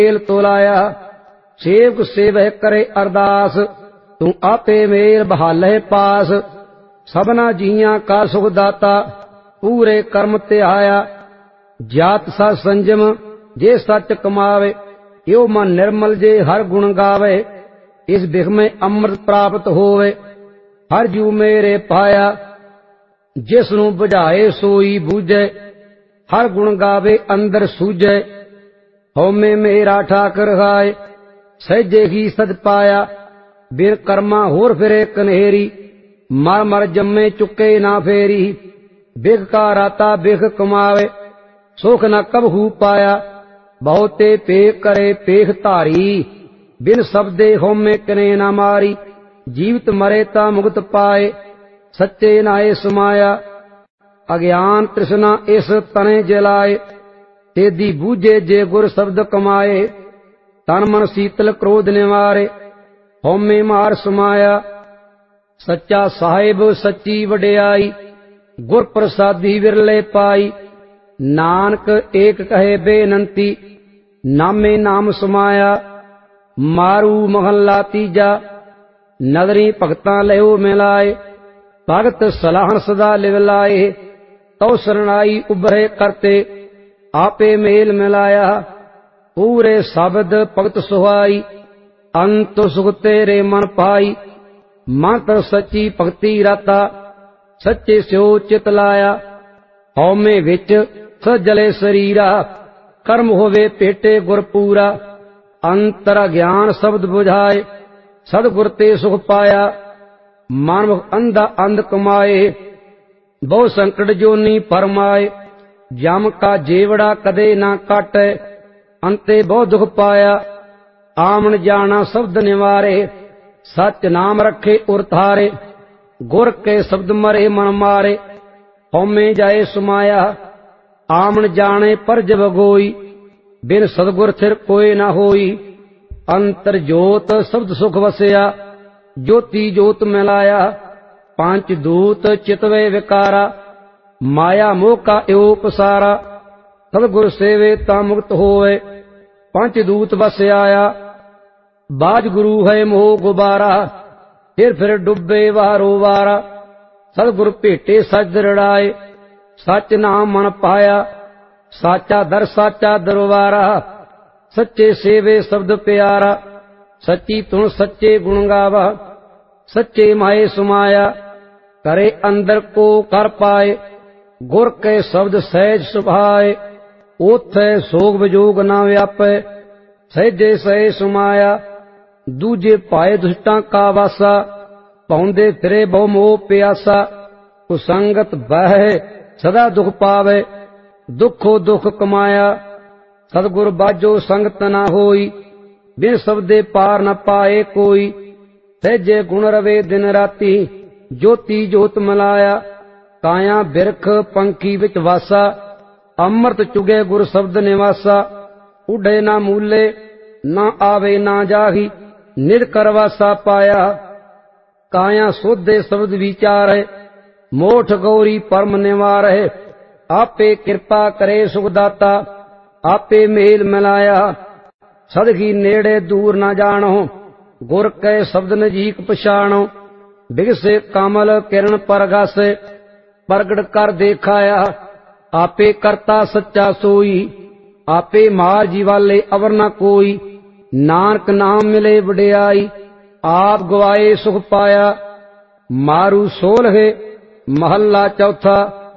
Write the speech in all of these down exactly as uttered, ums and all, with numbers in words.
Mail तोलाया। सेवक सेवह करे अरदास, तू आपे मेल बहाले पास। सबना जियां का सुख दाता, पूरे कर्म ते आया। जात सा संजम जे सच कमावे, यो मन निर्मल जे हर गुण गावे। इस बिख में अमृत प्राप्त होवे, हर जू मेरे पाया। जिसनू बुझाए सोई बूझे, हर गुण गावे अंदर सूझे। होमे मेरा ठाकर खाए, सहजे ही सद पाया। बिन कर्मा होर फिरे कन्हेरी, मर मर जम्मे चुके ना फेरी। बिख का राता बिख कमावे, सुख न कबहू पाया। बहुते पेख करे पेख धारी, बिन शब्दे होमे कने न मारी। जीवित मरे ता मुक्त पाए, सच्चे नाए समाया। अज्ञान तृष्णा इस तने जलाए, तेदी बूझे जे गुर शब्द कमाए। तन मन शीतल क्रोध निवारे, होमे मार समाया। सच्चा साहिब सच्ची वडियाई, गुर प्रसादी विरले पाई। नानक एक कहे बेनंती, नामे नाम समाया। मारू महला तीजा, नगरी भगतां लयो मिलाए। भगत सलाहन सदा लिव लाए, तो शरणाई उभरे करते। आपे मेल मिलाया, पूरे शब्द भगत सुहाई। अंत सुख तेरे मन पाई, मंत्र सच्ची भगति राता। सच्चे स्यो चित लाया, हौमे विच सजले शरीरा। कर्म होवे पेटे गुर पूरा, अंतर ज्ञान शब्द बुझाए। सदगुर ते सुख पाया, मानव अंधा अंध कमाए। बहु संकट जोनी फरमाए, जम का जेवड़ा कदे ना काटे। अंते बहु दुख पाया, आमन जाना शब्द निवारे। सच नाम रखे उर थारे, गुर के शब्द मरे मन मारे। होमे जाए सुमाया, आमन जाने पर जब गोई। बिन सदगुर थिर कोई ना होई। अंतर जोत शब्द सुख वसया, ज्योति जोत मिलाया। पांच दूत चितवे विकारा, माया मोह का यो पसारा। सदगुर सेवे ता मुक्त होवे, पंच दूत बस आया। बाज गुरु है मोह गुबारा, फिर फिर डुबे वारो वारा। सदगुर भेटे सच दृढ़ाए, सच नाम मन पाया। साचा दर साचा दरबारा, सच्चे सेवे शब्द प्यारा। सच्ची तुण सच्चे गुण गावा, सच्चे माए सुमाया। करे अंदर को कर पाए, गुर के शब्द सहज सुभाए। ओथे सोग विजोग ना व्यापे, सहजे सहे सुमाया। दूजे पाए दुष्टां का वासा, पाउंदे फिरे बहु मोह प्यासा। कुसंगत बह सदा दुख पावे, दुखो दुख कमाया। सदगुर बाजो संगत न होई, बिन शब्दे पार न पाए कोई। सहजे गुण रवे दिन राती, ज्योति जोत मिलाया। काया बिरख पंखी विच वासा, अमृत चुगे गुर शब्द निवासा। उडे ना मूले, ना आवे ना जाही, निर करवासा पाया। काया सोधे शब्द विचारे, मोठ गौरी परम निवारे। आपे कृपा करे सुखदाता, आपे मेल मिलाया। सदगी नेड़े दूर न जानो, गुर के शब्द नजीक पछाणो। बिगसे कमल किरण परगासे, प्रगट कर देखाया। आपे करता सच्चा सोई, आपे मार जीवाले अवर न कोई। नानक नाम मिले वडियाई, आप गवाए सुख पाया। मारू सोलहे महला चौथा,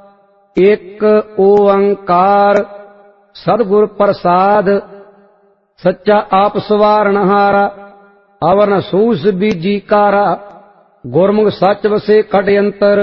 एक ओंकार सदगुर प्रसाद। सच्चा आप सवारणहारा, अवर न सूस बीजी कारा। गुरमुख सच वसे खट अंतर,